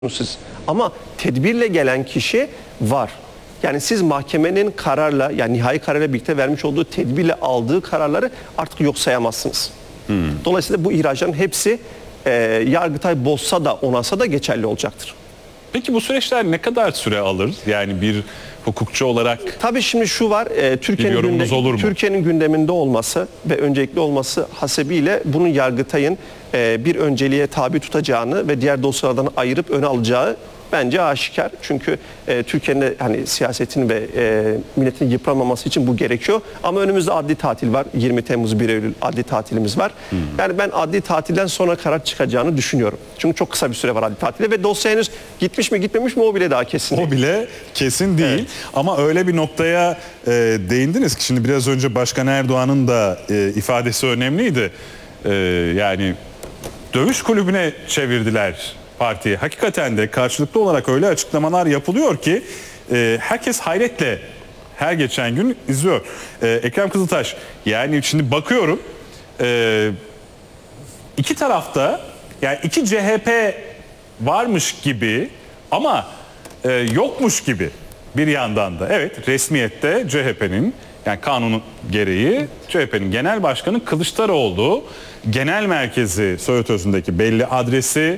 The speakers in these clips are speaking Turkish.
siz. Ama tedbirle gelen kişi var. Yani siz mahkemenin kararla, yani nihai kararla birlikte vermiş olduğu tedbirle aldığı kararları artık yok sayamazsınız. Dolayısıyla bu ihracların hepsi Yargıtay bozsa da onasa da geçerli olacaktır. Peki bu süreçler ne kadar süre alır? Yani bir hukukçu olarak tabii şimdi şu var, Türkiye'nin gündeminde olması ve öncelikli olması hasebiyle bunun Yargıtay'ın bir önceliğe tabi tutacağını ve diğer dosyalardan ayırıp öne alacağı bence aşikar. Çünkü Türkiye'nin de hani siyasetin ve milletin yıpranmaması için bu gerekiyor. Ama önümüzde adli tatil var. 20 Temmuz 1 Eylül adli tatilimiz var. Yani ben adli tatilden sonra karar çıkacağını düşünüyorum. Çünkü çok kısa bir süre var adli tatilde ve dosya henüz gitmiş mi gitmemiş mi o bile daha kesin değil. O bile kesin değil. Evet. Ama öyle bir noktaya değindiniz ki şimdi biraz önce Başkan Erdoğan'ın da ifadesi önemliydi. Yani dövüş kulübüne çevirdiler partiye. Hakikaten de karşılıklı olarak öyle açıklamalar yapılıyor ki herkes hayretle her geçen gün izliyor. Ekrem Kızıltaş, yani şimdi bakıyorum iki tarafta yani iki CHP varmış gibi ama yokmuş gibi bir yandan da. Evet, resmiyette CHP'nin yani kanunun gereği CHP'nin genel başkanı Kılıçdaroğlu, genel merkezi Söğütözü'ndeki belli adresi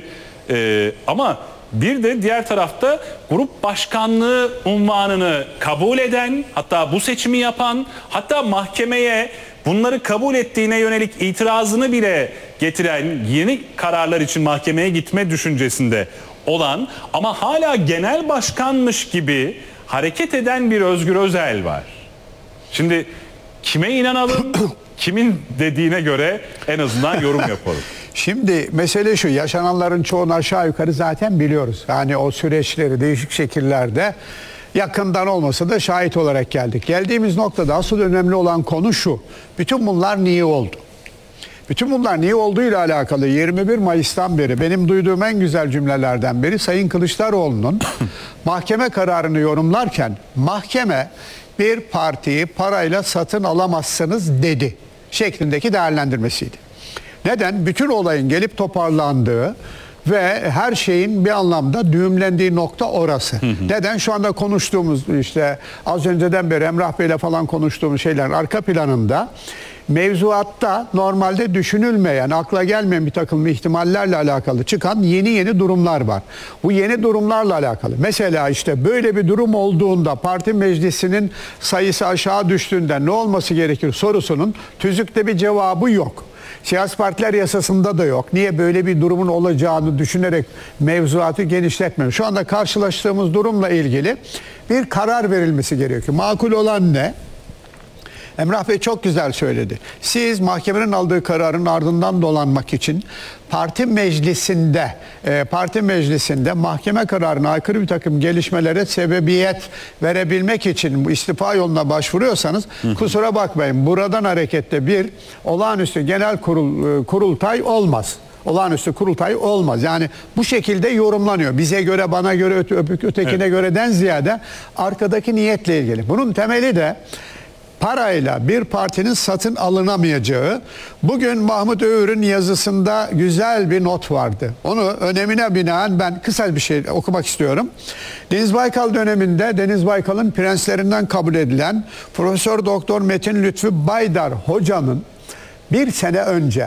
ama bir de diğer tarafta grup başkanlığı unvanını kabul eden, hatta bu seçimi yapan, hatta mahkemeye bunları kabul ettiğine yönelik itirazını bile getiren, yeni kararlar için mahkemeye gitme düşüncesinde olan ama hala genel başkanmış gibi hareket eden bir Özgür Özel var. Şimdi kime inanalım, kimin dediğine göre en azından yorum yapalım. Şimdi mesele şu, yaşananların çoğunu aşağı yukarı zaten biliyoruz. Yani o süreçleri değişik şekillerde yakından olmasa da şahit olarak geldik. Geldiğimiz noktada asıl önemli olan konu şu: bütün bunlar niye oldu? Bütün bunlar niye olduğuyla alakalı 21 Mayıs'tan beri benim duyduğum en güzel cümlelerden biri Sayın Kılıçdaroğlu'nun mahkeme kararını yorumlarken mahkeme bir partiyi parayla satın alamazsınız dedi şeklindeki değerlendirmesiydi. Neden? Bütün olayın gelip toparlandığı ve her şeyin bir anlamda düğümlendiği nokta orası. Neden? Şu anda konuştuğumuz, işte az önceden beri Emrah Bey'le falan konuştuğumuz şeylerin arka planında mevzuatta normalde düşünülmeyen, akla gelmeyen bir takım ihtimallerle alakalı çıkan yeni durumlar var. Bu yeni durumlarla alakalı. Mesela işte böyle bir durum olduğunda parti meclisinin sayısı aşağı düştüğünde ne olması gerekir sorusunun tüzükte bir cevabı yok. Siyasi partiler yasasında da yok. Niye böyle bir durumun olacağını düşünerek mevzuatı genişletmiyor? Şu anda karşılaştığımız durumla ilgili bir karar verilmesi gerekiyor. Makul olan ne? Emrah Bey çok güzel söyledi. Siz mahkemenin aldığı kararın ardından dolanmak için parti meclisinde mahkeme kararına aykırı bir takım gelişmelere sebebiyet verebilmek için bu istifa yoluna başvuruyorsanız kusura bakmayın, buradan hareketle bir olağanüstü genel kurultay olmaz. Olağanüstü kurultay olmaz. Yani bu şekilde yorumlanıyor. Bize göre, bana göre, ötekine göreden ziyade arkadaki niyetle ilgili. Bunun temeli de parayla bir partinin satın alınamayacağı. Bugün Mahmut Övür'ün yazısında güzel bir not vardı. Onu önemine binaen ben kısa bir şey okumak istiyorum. Deniz Baykal döneminde Deniz Baykal'ın prenslerinden kabul edilen Profesör Doktor Metin Lütfü Baydar hocamın bir sene önce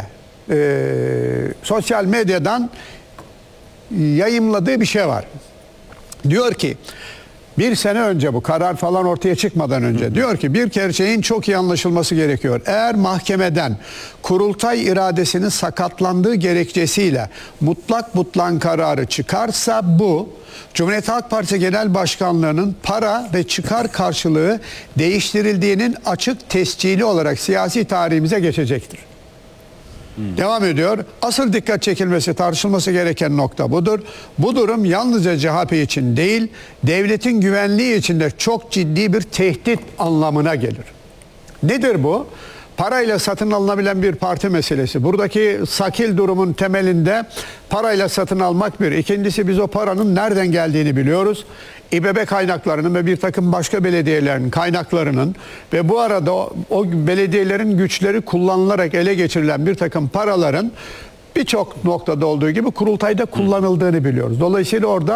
sosyal medyadan yayımladığı bir şey var. Diyor ki, bir sene önce, bu karar falan ortaya çıkmadan önce diyor ki bir gerçeğin çok iyi anlaşılması gerekiyor. Eğer mahkemeden kurultay iradesinin sakatlandığı gerekçesiyle mutlak kararı çıkarsa bu Cumhuriyet Halk Partisi Genel Başkanlığı'nın para ve çıkar karşılığı değiştirildiğinin açık tescili olarak siyasi tarihimize geçecektir. Devam ediyor. Asıl dikkat çekilmesi, tartışılması gereken nokta budur. Bu durum yalnızca CHP için değil, devletin güvenliği için de çok ciddi bir tehdit anlamına gelir. Nedir bu? Parayla satın alınabilen bir parti meselesi. Buradaki sakil durumun temelinde parayla satın almak bir. İkincisi, biz o paranın nereden geldiğini biliyoruz. İBB kaynaklarının ve bir takım başka belediyelerin kaynaklarının ve bu arada o belediyelerin güçleri kullanılarak ele geçirilen bir takım paraların birçok noktada olduğu gibi kurultayda kullanıldığını biliyoruz. Dolayısıyla orada